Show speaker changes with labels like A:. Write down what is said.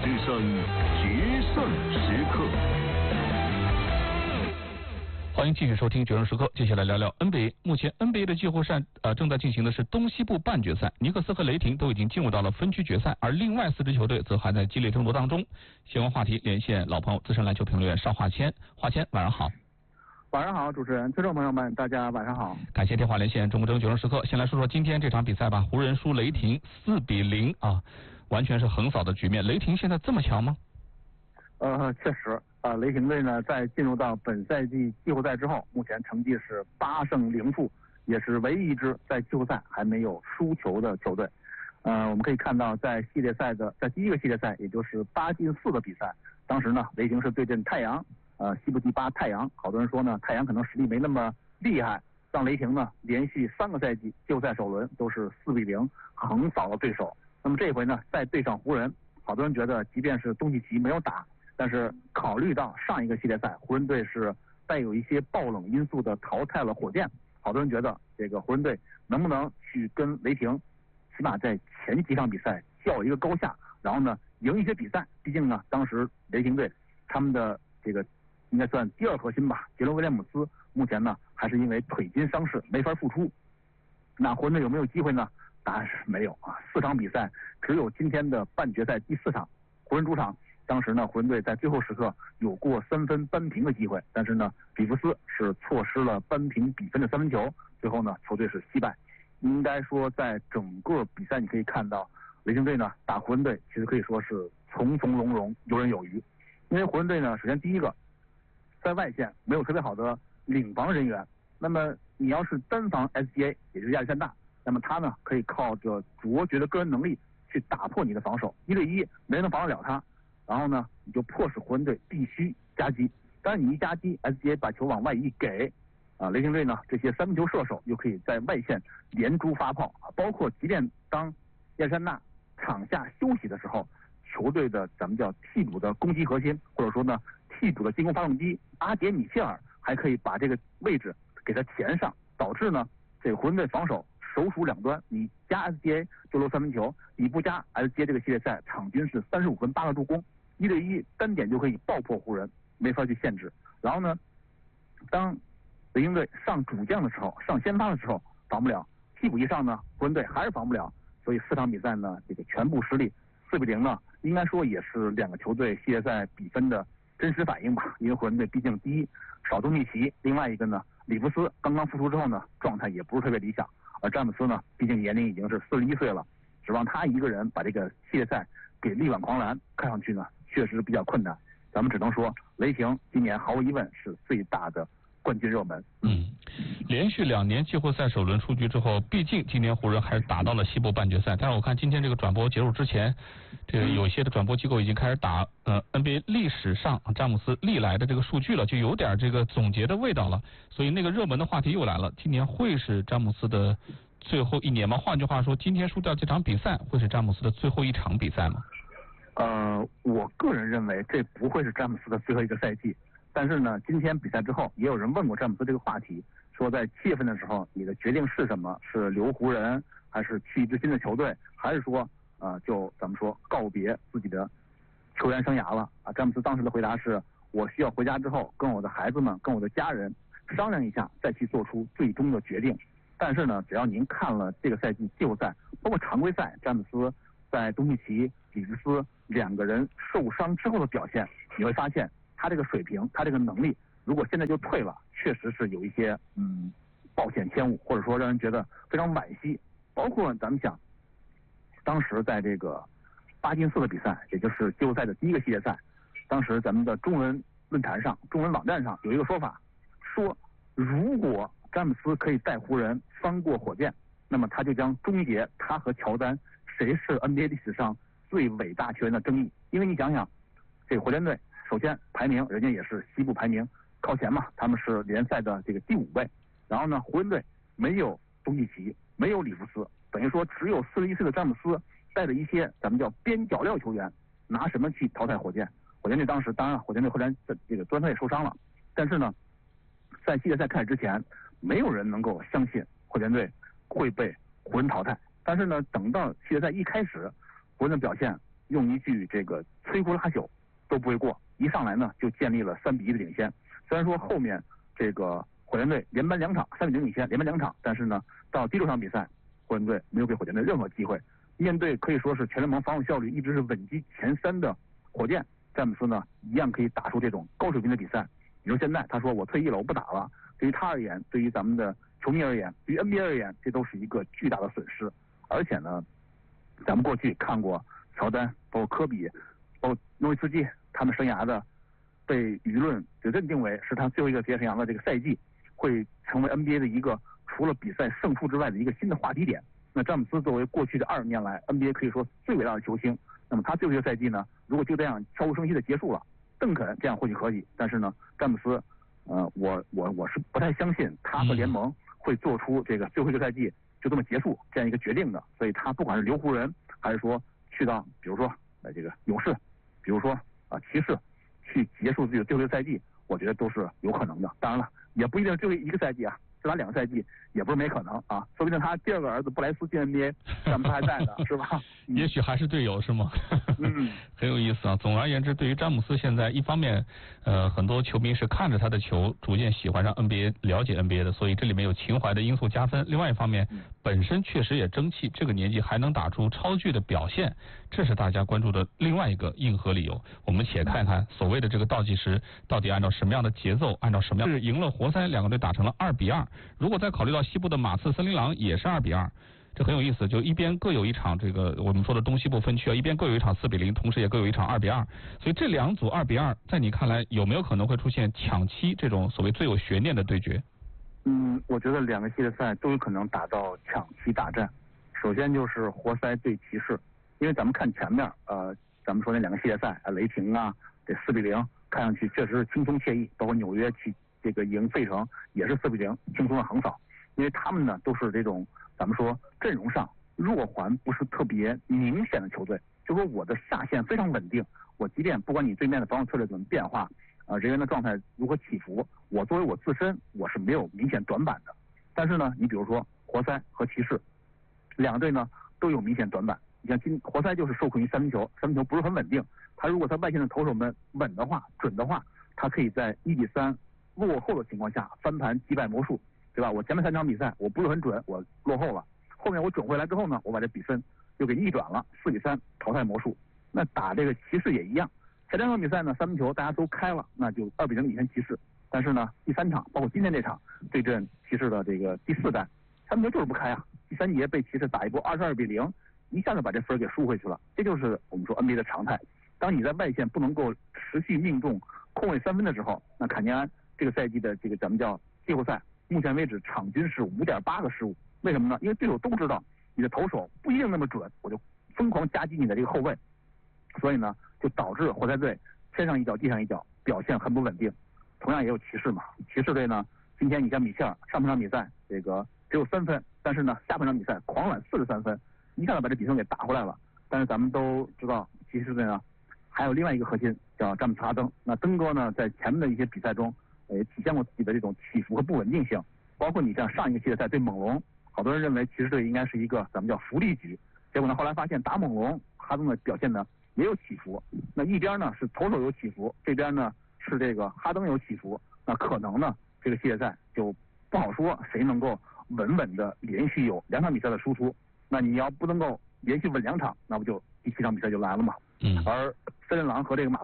A: 之声决胜时刻。
B: 欢迎继续收听决胜时刻，接下来聊聊 NBA。目前 NBA 的季后赛正在进行的是东西部半决赛，尼克斯和雷霆都已经进入到了分区决赛，而另外4支球队则还在激烈争夺当中。相关话题连线老朋友资深篮球评论员邵华谦，华谦晚上好。
C: 晚上好，主持人、听众朋友们，大家晚上好。
B: 感谢电话连线中国决胜时刻。先来说说今天这场比赛吧，湖人输雷霆4-0啊，完全是横扫的局面。雷霆现在这么强吗？
C: 确实。雷霆队呢，在进入到本赛季季后赛之后，目前成绩是8胜0负，也是唯一一支在季后赛还没有输球的球队。我们可以看到，在第一个系列赛，也就是8-4的比赛，当时呢，雷霆是对阵太阳，西部第8太阳。好多人说呢，太阳可能实力没那么厉害，让雷霆呢连续3个赛季季后赛首轮都是4-0横扫了对手。那么这回呢，再对上湖人，好多人觉得，即便是东契奇没有打，但是考虑到上一个系列赛湖人队是带有一些爆冷因素的淘汰了火箭，好多人觉得这个湖人队能不能去跟雷霆起码在前几场比赛较一个高下，然后呢赢一些比赛。毕竟呢，当时雷霆队他们的这个应该算第2核心吧，杰伦威廉姆斯目前呢还是因为腿筋伤势没法复出。那湖人队有没有机会呢？答案是没有啊！4场比赛只有今天的半决赛第4场，湖人主场。当时呢，湖人队在最后时刻有过3分扳平的机会，但是呢，里弗斯是错失了扳平比分的3分球，最后呢，球队是惜败。应该说，在整个比赛你可以看到，雷霆队呢打湖人队其实可以说是从从容容，游刃有余。因为湖人队呢，首先第一个，在外线没有特别好的领防人员，那么你要是单防 SGA， 也就是亚历山大，那么他呢可以靠着卓绝的个人能力去打破你的防守，1对1没人能防得了他。然后呢，你就迫使湖人队必须夹击。当然，你一夹击 ，SGA 把球往外一给，雷霆队呢这些3分球射手又可以在外线连珠发炮啊。包括即便当亚历山大场下休息的时候，球队的咱们叫替补的攻击核心，或者说呢替补的进攻发动机阿杰米切尔还可以把这个位置给他填上，导致呢这个湖人队防守首鼠两端，你加 SGA 就漏3分球，你不加 SGA 这个系列赛场均是35分8个助攻，1对1单点就可以爆破湖人，没法去限制。然后呢，当雷霆队上主将的时候，上先发的时候防不了，替补一上呢，湖人队还是防不了。所以4场比赛呢，这个全部失利，4-0呢，应该说也是2个球队系列赛比分的真实反应吧。因为湖人队毕竟第一少东契奇，另外一个呢，里弗斯刚刚复出之后呢，状态也不是特别理想。而詹姆斯呢，毕竟年龄已经是41岁了，指望他一个人把这个系列赛给力挽狂澜，看上去呢确实是比较困难。咱们只能说，雷霆今年毫无疑问是最大的冠军热门。
B: 连续2年季后赛首轮出局之后，毕竟今年湖人还是打到了西部半决赛。但是我看今天这个转播结束之前，这个有些的转播机构已经开始打NBA 历史上詹姆斯历来的这个数据了，就有点这个总结的味道了。所以那个热门的话题又来了，今年会是詹姆斯的最后1年吗？换句话说，今天输掉这场比赛会是詹姆斯的最后1场比赛吗？
C: 我个人认为这不会是詹姆斯的最后一个赛季。但是呢，今天比赛之后，也有人问过詹姆斯这个话题，说在7月份的时候，你的决定是什么？是留湖人，还是去一支新的球队，还是说就咱们说告别自己的球员生涯了啊？詹姆斯当时的回答是：我需要回家之后跟我的孩子们、跟我的家人商量一下，再去做出最终的决定。但是呢，只要您看了这个赛季季后赛，包括常规赛，詹姆斯在东契奇、里弗斯2个人受伤之后的表现，你会发现他这个水平，他这个能力，如果现在就退了，确实是有一些抱歉迁误，或者说让人觉得非常惋惜。包括咱们想，当时在这个8-4的比赛，也就是季后赛的第1个系列赛，当时咱们的中文论坛上、中文网站上有一个说法，说如果詹姆斯可以带湖人翻过火箭，那么他就将终结他和乔丹谁是 NBA 历史上最伟大球员的争议。因为你想想，这个火箭队首先排名人家也是西部排名靠前嘛，他们是联赛的这个第5位。然后呢，湖人队没有东契奇，没有里弗斯，等于说只有41岁的詹姆斯带着一些咱们叫边角料球员，拿什么去淘汰火箭？火箭队当时，当然火箭队后来这个端特也受伤了，但是呢，在系列赛开始之前，没有人能够相信火箭队会被湖人淘汰。但是呢，等到系列赛一开始，湖人的表现用一句这个摧枯拉朽都不为过，一上来呢就建立了3-1的领先。虽然说后面这个火箭队连扳2场，3-0领先，连扳2场，但是呢到第6场比赛，火箭队没有给火箭队任何机会。面对可以说是全联盟防守效率一直是稳居前3的火箭，詹姆斯呢一样可以打出这种高水平的比赛。比如现在他说我退役了，我不打了，对于他而言，对于咱们的球迷而言，对于 NBA 而言，这都是一个巨大的损失。而且呢，咱们过去看过乔丹、包括科比、包括诺维斯基他们生涯的被舆论就认定为是他最后一个职业生涯的这个赛季，会成为 NBA 的一个除了比赛胜负之外的一个新的话题点。那詹姆斯作为过去的20年来 NBA 可以说最伟大的球星，那么他最后一个赛季呢，如果就这样悄无声息的结束了，邓肯这样或许可以，但是呢，詹姆斯，我是不太相信他和联盟会做出这个最后一个赛季就这么结束这样一个决定的，所以他不管是留湖人，还是说去到比如说这个勇士，比如说骑士，去结束自己的最后一个赛季，我觉得都是有可能的。当然了，也不一定是最后一个赛季啊，至少2个赛季也不是没可能啊，说不定他第2个儿子布莱斯进 NBA， 詹姆斯还在呢，是吧？
B: 也许还是队友是吗？很有意思啊。总而言之，对于詹姆斯现在一方面，很多球迷是看着他的球逐渐喜欢上 NBA， 了解 NBA 的，所以这里面有情怀的因素加分。另外一方面，本身确实也争气，这个年纪还能打出超巨的表现，这是大家关注的另外一个硬核理由。我们且看看所谓的这个倒计时到底按照什么样的节奏，按照什么样是赢了活塞，两个队打成了2-2。如果再考虑到西部的马刺森林狼也是2-2。这很有意思，就一边各有一场这个我们说的东西部分区啊，一边各有一场4-0，同时也各有一场2-2，所以这2组2-2，在你看来有没有可能会出现抢七这种所谓最有悬念的对决？
C: 我觉得2个系列赛都有可能打到抢七大战。首先就是活塞对骑士，因为咱们看前面咱们说那2个系列赛雷霆啊，这4-0，看上去确实是轻松惬意，包括纽约去这个赢费城也是4-0，轻松的横扫，因为他们呢都是这种。咱们说阵容上弱环不是特别明显的球队，就说我的下限非常稳定，我即便不管你对面的防守策略怎么变化，人员的状态如何起伏，我作为我自身我是没有明显短板的。但是呢，你比如说活塞和骑士2个队呢都有明显短板。你像活塞就是受困于三分球不是很稳定，他如果他外线的投手们稳的话、准的话，他可以在1-3落后的情况下翻盘击败魔术。对吧？我前面3场比赛我不是很准，我落后了，后面我准回来之后呢，我把这比分又给逆转了，4-3淘汰魔术。那打这个骑士也一样，前2场比赛呢三分球大家都开了，那就2-0领先骑士。但是呢，第3场包括今天这场对阵骑士的这个第4战，三分球就是不开啊，第3节被骑士打一波22-0，一下子把这分给输回去了。这就是我们说 NBA 的常态。当你在外线不能够持续命中空位3分的时候，那坎尼安这个赛季的这个咱们叫季后赛。目前为止场均是5.8个失误，为什么呢？因为队友都知道你的投手不一定那么准，我就疯狂夹击你的这个后卫，所以呢，就导致活塞队天上一脚地上一脚，表现很不稳定。同样也有骑士嘛，骑士队呢，今天你像米切尔上半场比赛这个只有3分，但是呢下半场比赛狂揽43分，一下子把这比分给打回来了。但是咱们都知道骑士队呢还有另外一个核心叫詹姆斯哈登，那登哥呢在前面的一些比赛中。也体现过自己的这种起伏和不稳定性，包括你像上一个系列赛对猛龙，好多人认为骑士队应该是一个咱们叫福利局，结果呢后来发现打猛龙，哈登的表现呢也有起伏，那一边呢是投手有起伏，这边呢是这个哈登有起伏，那可能呢这个系列赛就不好说谁能够稳稳的连续有2场比赛的输出，那你要不能够连续稳2场，那不就第7场比赛就来了嘛。而森林狼和这个马